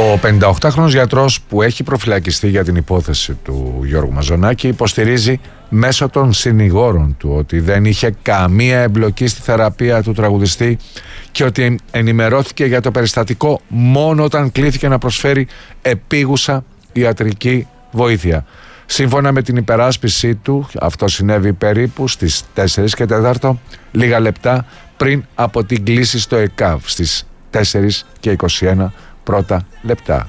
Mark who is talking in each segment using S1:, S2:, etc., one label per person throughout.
S1: Ο 58χρονος γιατρός που έχει προφυλακιστεί για την υπόθεση του Γιώργου Μαζονάκη υποστηρίζει μέσω των συνηγόρων του ότι δεν είχε καμία εμπλοκή στη θεραπεία του τραγουδιστή και ότι ενημερώθηκε για το περιστατικό μόνο όταν κλήθηκε να προσφέρει επίγουσα ιατρική βοήθεια. Σύμφωνα με την υπεράσπιση του, αυτό συνέβη περίπου στις 4 και 4, λίγα λεπτά πριν από την κλήση στο ΕΚΑΒ στις 4 και 21 πρώτα λεπτά.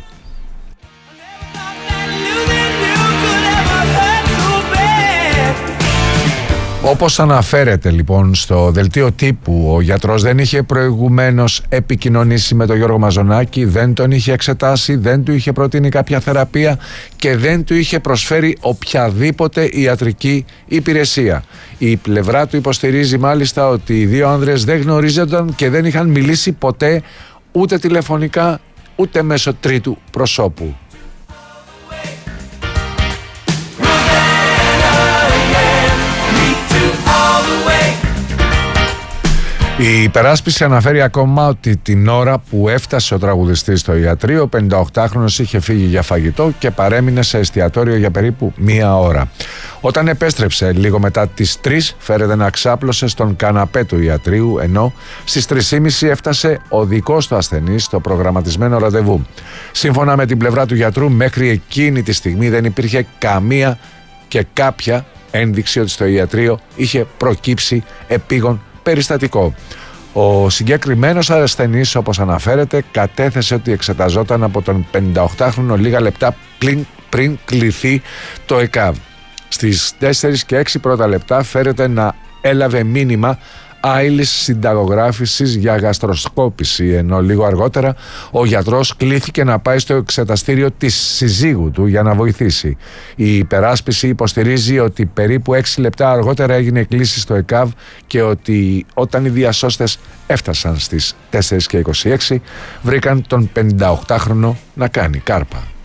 S1: Όπως αναφέρεται λοιπόν στο δελτίο τύπου, ο γιατρός δεν είχε προηγουμένως επικοινωνήσει με τον Γιώργο Μαζονάκη, δεν τον είχε εξετάσει, δεν του είχε προτείνει κάποια θεραπεία και δεν του είχε προσφέρει οποιαδήποτε ιατρική υπηρεσία. Η πλευρά του υποστηρίζει μάλιστα ότι οι δύο άνδρες δεν γνωρίζονταν και δεν είχαν μιλήσει ποτέ ούτε τηλεφωνικά ούτε μέσω τρίτου προσώπου. Η υπεράσπιση αναφέρει ακόμα ότι την ώρα που έφτασε ο τραγουδιστής στο ιατρείο, ο 58χρονος είχε φύγει για φαγητό και παρέμεινε σε εστιατόριο για περίπου 1 ώρα. Όταν επέστρεψε λίγο μετά τις 3, φέρεται να ξάπλωσε στον καναπέ του ιατρείου, ενώ στις 3.30 έφτασε ο δικός του ασθενής στο προγραμματισμένο ραντεβού. Σύμφωνα με την πλευρά του γιατρού, μέχρι εκείνη τη στιγμή δεν υπήρχε καμία και κάποια ένδειξη ότι στο ιατρείο είχε προκύψει επίγον περιστατικό. Ο συγκεκριμένος ασθενής, όπως αναφέρεται, κατέθεσε ότι εξεταζόταν από τον 58χρονο λίγα λεπτά πριν κληθεί το ΕΚΑΒ. Στις 4 και 6 πρώτα λεπτά φέρεται να έλαβε μήνυμα άειλης συνταγογράφησης για γαστροσκόπηση, ενώ λίγο αργότερα ο γιατρός κλήθηκε να πάει στο εξεταστήριο της συζύγου του για να βοηθήσει. Η υπεράσπιση υποστηρίζει ότι περίπου 6 λεπτά αργότερα έγινε κλήση στο ΕΚΑΒ και ότι όταν οι διασώστες έφτασαν στις 4 και 26 βρήκαν τον 58χρονο να κάνει κάρπα.